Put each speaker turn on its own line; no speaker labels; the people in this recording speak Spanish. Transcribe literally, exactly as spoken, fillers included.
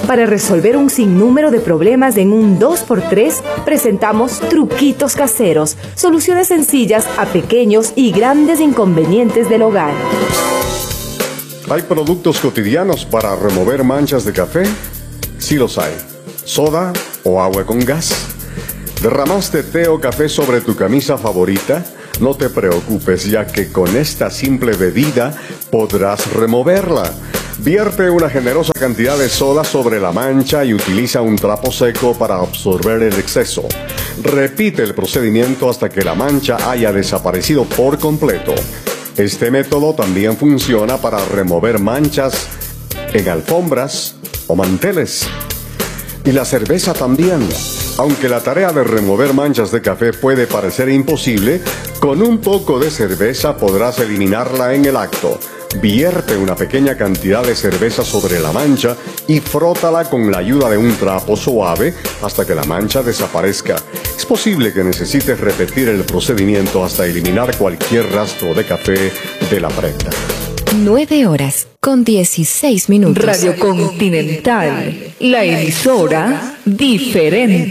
Para resolver un sinnúmero de problemas en un dos por tres, presentamos Truquitos Caseros, soluciones sencillas a pequeños y grandes inconvenientes del hogar.
¿Hay productos cotidianos para remover manchas de café? Sí los hay. ¿Soda o agua con gas? ¿Derramaste té o café sobre tu camisa favorita? No te preocupes, ya que con esta simple bebida podrás removerla. Vierte una generosa cantidad de soda sobre la mancha y utiliza un trapo seco para absorber el exceso. Repite el procedimiento hasta que la mancha haya desaparecido por completo. Este método también funciona para remover manchas en alfombras o manteles. Y la cerveza también. Aunque la tarea de remover manchas de café puede parecer imposible, con un poco de cerveza podrás eliminarla en el acto. Vierte una pequeña cantidad de cerveza sobre la mancha y frótala con la ayuda de un trapo suave hasta que la mancha desaparezca. Es posible que necesites repetir el procedimiento hasta eliminar cualquier rastro de café de la prenda.
nueve horas con dieciséis minutos.
Radio Continental, la emisora diferente.